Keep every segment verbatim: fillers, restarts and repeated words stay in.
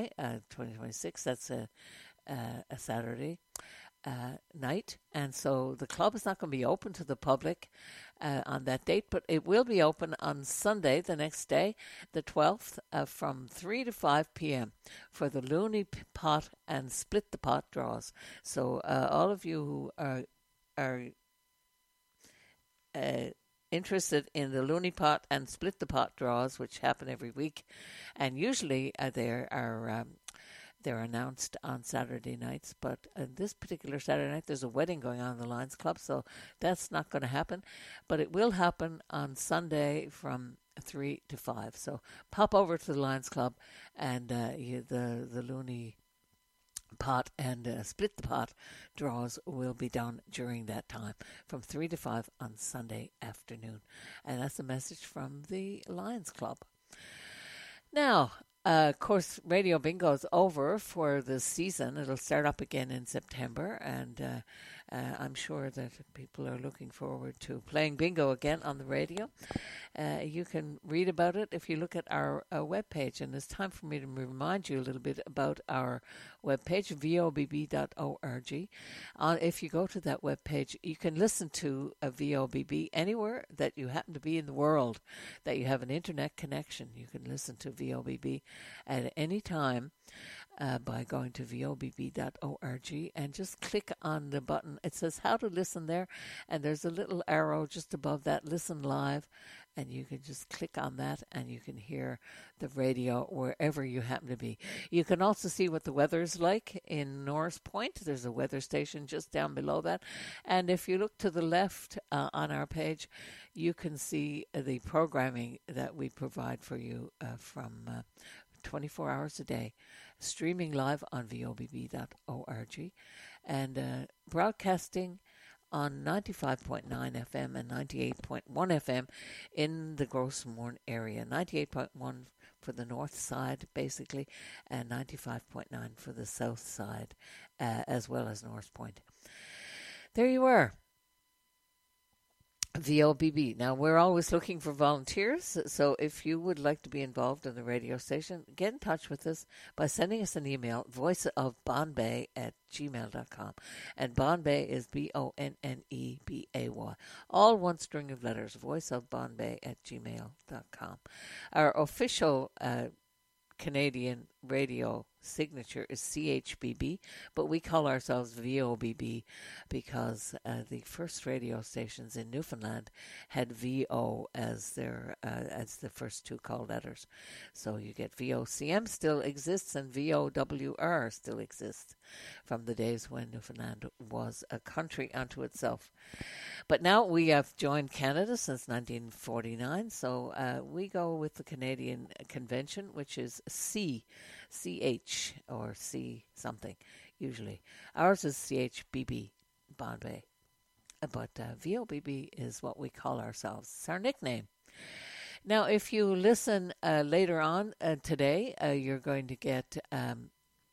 July, uh, twenty twenty-six. That's a, uh, a Saturday uh, night. And so the club is not going to be open to the public uh, on that date, but it will be open on Sunday, the next day, the twelfth, uh, from three to five p.m. for the Looney Pot and Split the Pot draws. So uh, all of you who are, are uh, interested in the Looney Pot and Split the Pot draws, which happen every week, and usually uh, there are um, they're announced on Saturday nights, but uh, this particular Saturday night there's a wedding going on in the Lions Club, so that's not going to happen. But it will happen on Sunday from three to five. So pop over to the Lions Club, and uh, you, the the Looney Pot and uh, Split the Pot draws will be done during that time from three to five on Sunday afternoon. And that's a message from the Lions Club. Now, uh, of course, Radio Bingo is over for the season. It'll start up again in September, and uh, uh, I'm sure that people are looking forward to playing bingo again on the radio. Uh, you can read about it if you look at our uh, webpage, and it's time for me to remind you a little bit about our webpage, v o b b dot org. Uh, if you go to that webpage, you can listen to a V O B B anywhere that you happen to be in the world, that you have an internet connection. You can listen to V O B B at any time uh, by going to v o b b dot org and just click on the button. It says how to listen there, and there's a little arrow just above that, listen live, and you can just click on that and you can hear the radio wherever you happen to be. You can also see what the weather's like in Norris Point. There's a weather station just down below that. And if you look to the left uh, on our page, you can see the programming that we provide for you uh, from uh, twenty-four hours a day, streaming live on v o b b dot org and uh, broadcasting on ninety-five point nine F M and ninety-eight point one F M in the Gross Mourne area. ninety-eight point one for the north side, basically, and ninety-five point nine for the south side, uh, as well as North Point. There you are. V O B B. Now, we're always looking for volunteers, so if you would like to be involved in the radio station, get in touch with us by sending us an email, voiceofbonbay at gmail dot com. And Bonbay is B O N N E B A Y. All one string of letters, voiceofbonbay at gmail dot com. Our official uh, Canadian radio signature is C H B B, but we call ourselves V O B B because uh, the first radio stations in Newfoundland had V O as their uh, as the first two call letters. So you get V O C M still exists and V O W R still exists from the days when Newfoundland was a country unto itself. But now we have joined Canada since nineteen forty-nine, so uh, we go with the Canadian Convention, which is C. C H or C something, usually. Ours is C H B B, Bonbay. But uh, V O B B is what we call ourselves. It's our nickname. Now, if you listen uh, later on uh, today, uh, you're going to get um,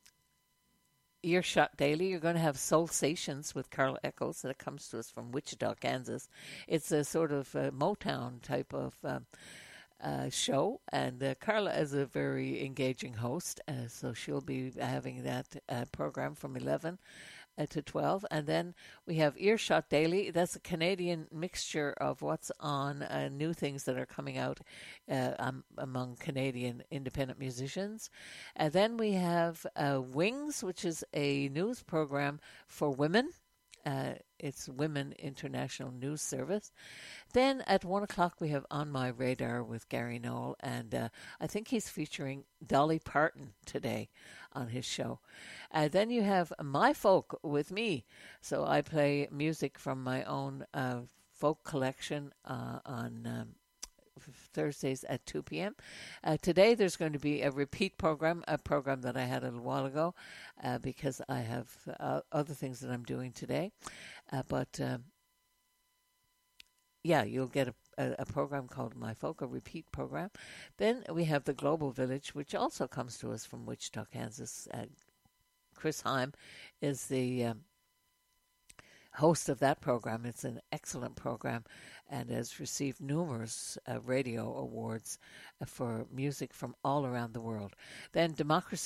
Earshot Daily. You're going to have Soulsations with Carl Eccles that comes to us from Wichita, Kansas. It's a sort of uh, Motown type of um, Uh, show, and uh, Carla is a very engaging host, uh, so she'll be having that uh, program from eleven uh, to twelve. And then we have Earshot Daily. That's a Canadian mixture of what's on, uh, new things that are coming out uh, um, among Canadian independent musicians. And then we have uh, Wings, which is a news program for women. Uh, it's Women International News Service. Then at one o'clock we have On My Radar with Gary Knoll, and uh, I think he's featuring Dolly Parton today on his show. Uh, then you have My Folk with me. So I play music from my own uh, folk collection uh, on um, Thursdays at two p.m. Uh, today there's going to be a repeat program, a program that I had a little while ago, uh, because I have uh, other things that I'm doing today. Uh, but uh, yeah, you'll get a, a, a program called My Folk, a repeat program. Then we have the Global Village, which also comes to us from Wichita, Kansas. Uh, Chris Heim is the um, host of that program. It's an excellent program and has received numerous uh, radio awards uh, for music from all around the world. Then Democracy